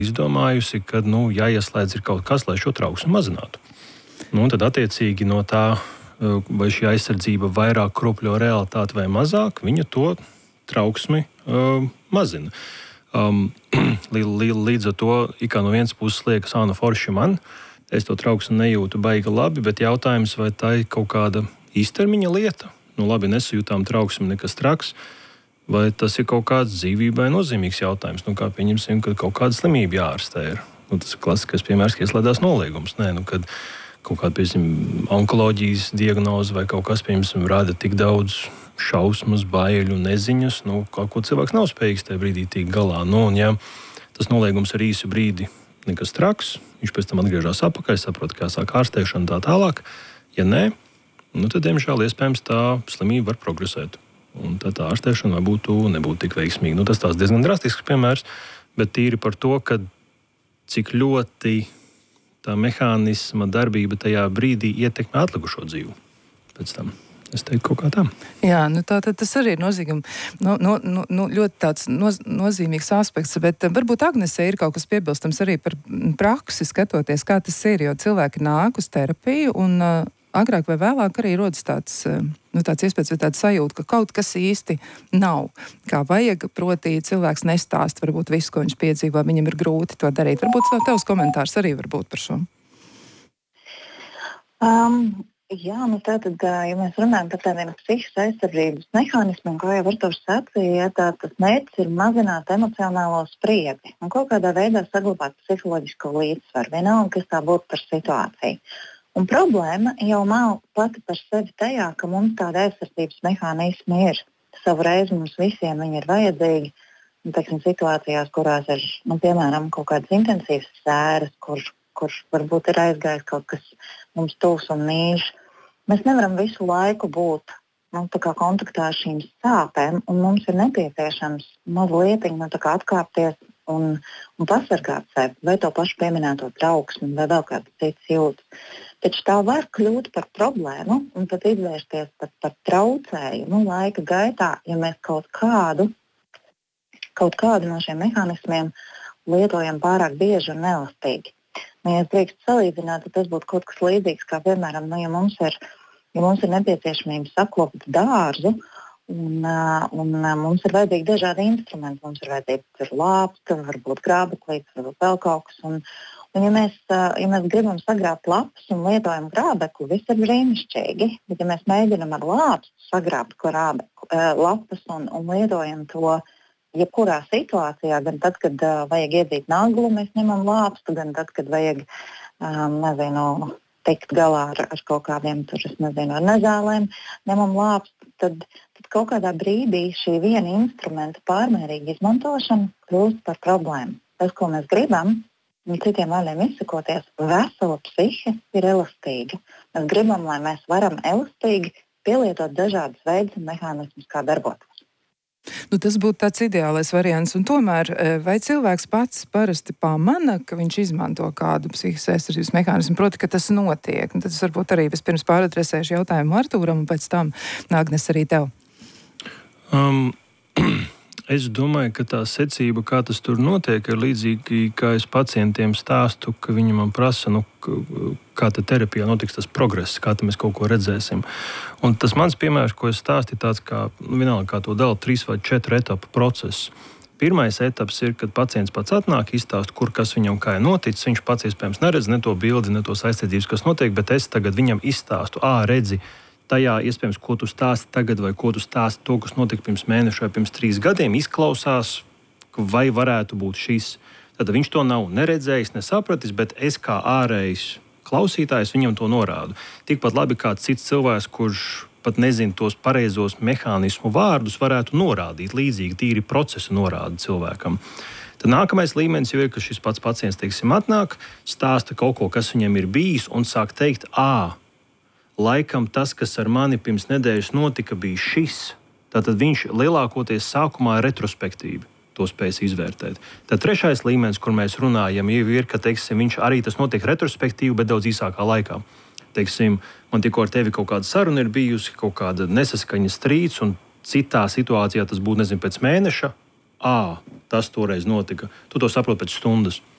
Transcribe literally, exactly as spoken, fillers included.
izdomājusi, ka nu, jāieslēdz ir kaut kas, lai šo trauksmi mazinātu. Nu, tad attiecīgi no tā, vai šī aizsardzība vairāk kropļo realitāti vai mazāk, viņa to trauksmi uh, mazina. Um, līdz ar to, kā no vienas puses liekas, āna forši man, es to trauksmi nejūtu baigi labi, bet jautājums, vai tā ir kaut kāda īstermiņa lieta? Nu labi, nesajūtām trauksmi, nekas traks, vai tas ir kaut kāds dzīvībai nozīmīgs jautājums? Nu kā pieņemsim, kad kaut kāda slimība jāārstē ir. Nu, tas ir klasiskais piemērs, ka ieslēdzās noliegums. Nē, nu, kad kaut kāda, piemēram, onkoloģijas diagnoze vai kaut kas, piemēram, rada tik daudz šausmas, baiļu, neziņas, nu, kaut ko cilvēks nav spējīgs tajā brīdī tikt galā. Nu, un ja tas noliegums ar īsu brīdi nekas traks, viņš pēc tam atgriežas atpakaļ, saprot, kā sāk ārstēšana tā tālāk. Ja nē, nu, tad, diemžēl, iespējams tā slimība var progresēt. Un tad tā ārstēšana būtu nebūtu tik veiksmīga. Nu, tas tās diezgan drastisks piemērs, bet tīri par to, ka cik ļoti tā mehānisma darbība tajā brīdī ietekmē atlikušo dzīvi pēc tam. Es teiktu, kaut kā tā. Jā, nu tā tad tas arī ir nozīgum, no, no, no, no, ļoti tāds noz, nozīmīgs aspekts, bet varbūt Agnesei ir kaut kas piebilstams arī par praksi, skatoties, kā tas ir, jo cilvēki nāk uz terapiju un uh, agrāk vai vēlāk arī rodas tāds, uh, nu, tāds iespējas vai tāds sajūta, ka kaut kas īsti nav. Kā vajag, proti cilvēks nestāst varbūt visu, ko viņš piedzīvo, viņam ir grūti to darīt. Varbūt tavs komentārs arī varbūt par šo. Um. Jā, nu tātad, ja mēs runājam par tādiem psihiskas aizsardzības mehānismiem, kā jau Arturs sacīja, tā, tas mērķis ir mazināt emocionālo spriedzi un kaut kādā veidā saglabāt psiholoģisko līdzsvaru, vienalga, kas tā būtu par situāciju. Un problēma jau nav pati par sevi tajā, ka mums tāda aizsardzības mehānismi ir. Savu reizi mums visiem viņi ir vajadzīgi, un, teiksim, situācijās, kurās ir, nu, piemēram, kaut kādas intensīvas sēras, kur, kur varbūt ir aizgājis kaut kas mums tuvs un mīļš. Mēs nevaram visu laiku būt nu, kontaktā ar šīm sāpēm, un mums ir nepieciešams mazliet nu, atkāpties un, un pasargāt sevi, vai to pašu pieminēto trauksmi, vai vēl kādas citas jūtas. Taču tā var kļūt par problēmu un pat izvērsties pat par traucējumu laika gaitā, ja mēs kaut kādu, kaut kādu no šiem mehānismiem lietojam pārāk bieži un neelastīgi. Nu, ja es drīkst salīdzināt, tad tas būtu kaut kas līdzīgs, kā, piemēram, nu, ja, mums ir, ja mums ir nepieciešamība saklopt dārzu, un, un mums ir vajadzīgi dažādi instrumenti. Mums ir vajadzīga lāpsta, varbūt grābeklītes, varbūt vēl kaut kas. Un, un ja, mēs, ja mēs gribam sagrābt lapas un lietojam grābekli, viss ir brīnišķīgi. Bet ja mēs mēģinam ar lāpstu sagrābt grābekli, lapas un, un lietojam to jebkurā situācijā, gan tad, kad uh, vajag iedzīt naglu, mēs ņemam lāpstu, gan tad, kad vajag um, nezinu, tikt galā ar, ar kaut kādiem tur, es nezinu, ar nezālēm, ņemam lāpstu, tad, tad kaut kādā brīdī šī viena instrumenta pārmērīga izmantošana kļūst par problēmu. Tas, ko mēs gribam, un citiem vārdiem izsakoties, vesela psihe ir elastīga. Mēs gribam, lai mēs varam elastīgi pielietot dažādas veidus un mehānismus, kā darboties. Nu, tas būtu tāds ideālais variants, un tomēr vai cilvēks pats parasti pamana, ka viņš izmanto kādu psihiskas aizsardzības mehānismu, proti, ka tas notiek? Un tad es varbūt arī vispirms pāradresēšu jautājumu Artūram, un pēc tam Agnes arī tev. Um, es domāju, ka tā secība, kā tas tur notiek, ir līdzīgi, kā es pacientiem stāstu, ka viņi man prasa, nu, kā tā terapijā notiks tas progress, kā mēs kaut ko redzēsim. Un tas mans piemērs, ko es stāstu, ir tāds, kā, nu, vienalga, kā to dala trīs vai četru etapu process. Pirmais etaps ir, kad pacients pats atnāk, izstāst, kur kas viņam kā ir noticis. Viņš pats iespējams neredz ne to bildi, ne tos aizsardzības, kas notiek, bet es tagad viņam izstāstu, ā, redzi, tajā iespējams, ko tu stāsti tagad, vai ko tu stāsti to, kas notika pirms mēneša vai pirms trīs gadiem, izklausās, vai varētu būt šis. Tad viņš to nav neredzējis, nesapratis, bet es kā ārējs klausītājs viņam to norādu. Tikpat labi kā cits cilvēks, kurš pat nezina tos pareizos mehānismu vārdus, varētu norādīt līdzīgi tīri procesu norādi cilvēkam. Tad nākamais līmenis jau ir, ka šis pats pacients, teiksim, atnāk, stāsta kaut ko, kas viņam ir bijis, un sāk teikt, ā, laikam tas, kas ar mani pirms nedēļas notika, bija šis. Tātad viņš lielākoties sākumā retrospektīvi to spējas izvērtēt. Tad trešais līmenis, kur mēs runājam, ir, ka, teiksim, viņš arī tas notiek retrospektīvi, bet daudz īsākā laikā. Teiksim, man tikko ar tevi kaut kāda saruna ir bijusi, kaut kāda nesaskaņa strīds, un citā situācijā tas būtu, nezinu, pēc mēneša, ā, tas toreiz notika. Tu to saproti pēc stundas.